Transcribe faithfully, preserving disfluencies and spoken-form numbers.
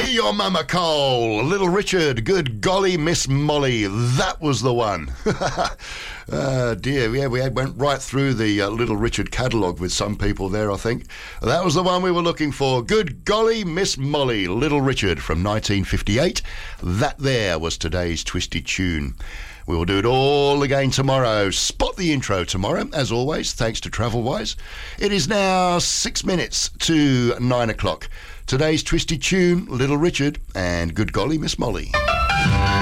Be Your Mama Cole, Little Richard, Good Golly Miss Molly, that was the one. uh, dear, yeah, we had, went right through the uh, Little Richard catalogue with some people there, I think. That was the one we were looking for. Good Golly Miss Molly, Little Richard from nineteen fifty-eight. That there was today's Twisty Tune. We will do it all again tomorrow. Spot the intro tomorrow, as always, thanks to TravelWise. It is now six minutes to nine o'clock. Today's Twisty Tune, Little Richard, and Good Golly Miss Molly.